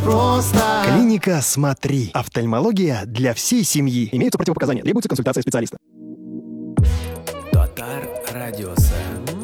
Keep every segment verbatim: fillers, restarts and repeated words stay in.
просто. Клиника «Смотри». Офтальмология для всей семьи. Имеются противопоказания. Требуется консультация специалиста. Татар радиосы.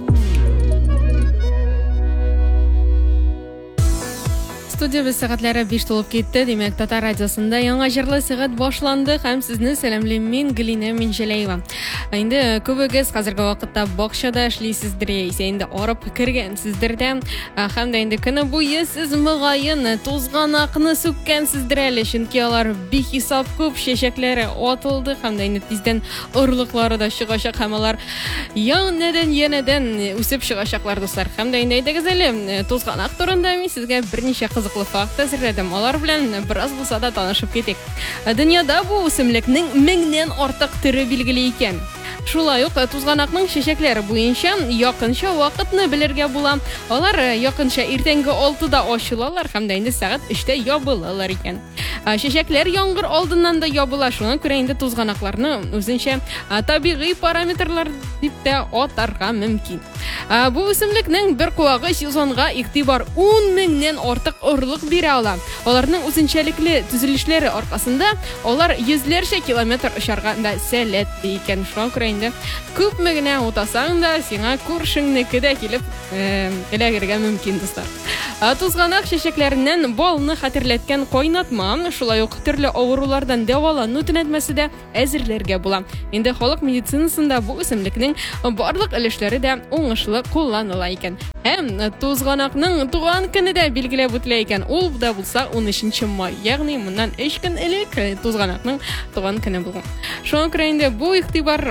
Студия сәгатьләре биш тулып китте. Демәк, Татар радиосында яңа җырлы сәгать башланды һәм сезне сәламлыйм мин Гөлинә Минҗәләева. Инде күбегез хәзерге вакытта бакчада эшлисездер, яисә инде арып кергәнсездер дә, һәм дә инде көне буе сез мөгаен тузганакны сүккәнсездер әле, чөнки алар бихисап күп чәчәкләре атылды һәм дә инде тиздән орлыклары да чыгачак һәм алар янәдән янәдән үсеп чыгачаклар дуслар. Һәм дә инде әйтегез әле, тузганак турында мин сезгә берничә кызыклы факт әзерләдем. Алар белән бераз булса да танышып китик. Дөньяда бу үсемлекнең меңнән артык төре билгеле икән. Шулай ук тузганакның чәчәкләре буенча якынча вакытны белергә була. Алар якынча иртәнге алтыда ачылалар һәм дә инде сәгать өчтә ябылалар икән. Чәчәкләр яңгыр алдыннан да ябыла. Шуңа күрә инде тузганакларны үзенчә табигый параметрлар дип тә атарга мөмкин. Бу үсемлекнең бер куагы сезонга игътибар ун меңнән артык орлык бирә ала. Аларның үзенчәлекле төзелешләре аркасында алар йөзләрчә километр очарга да сәләтле икән. Шуңа күрә инде күпме генә утасаң да сиңа күршеңнеке дә килеп эләгергә мөмкин дуслар. Тузганак чәчәкләреннән балны хәтерләткән кайнатма, шулай ук төрле авырулардан дәвалану төнәтмәсе дә әзерләргә була. Инде халык медицинасында бу үсемлекнең барлык өлешләре дә уңышлы кулланыла икән. Һәм тузганакның туган көне дә билгеләп үтелә икән. Ул да булса унөченче май, ягъни моннан өч көн элек тузганакның туган көне булган. Шуңа күрә инде бу игътибар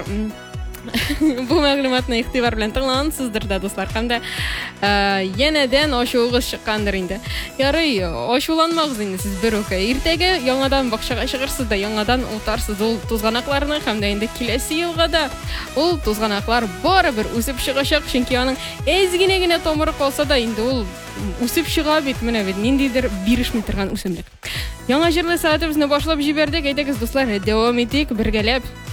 бу мәгълүматны игътибар белән тыңлагансыздыр да дуслар, һәм дә янәдән ачуыгыз чыккандыр инде. Ярый, ачуланмагыз инде сез бер үк. Иртәгә яңадан бакчага чыгырсыз да, яңадан утарсыз ул тузганакларны, һәм дә инде киләсе елга да ул тузганаклар барыбер үсеп чыгачак, чөнки аның әзгенә генә тамыры калса да инде ул үсеп чыга бит, менә бит ниндидер бирешми торган үсемлек. Яңа җырлы сәгатебезне башлап җибәрдек. Әйтегез дуслар, дәвам итик бергәләп.